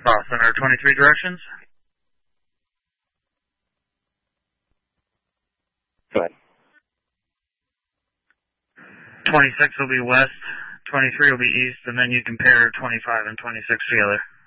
Center 23 directions. Go ahead. 26 will be west, 23 will be east, and then you compare 25 and 26 together.